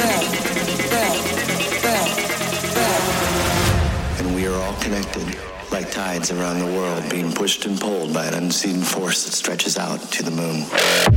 And we are all connected, like tides around the world, being pushed and pulled by an unseen force that stretches out to the moon.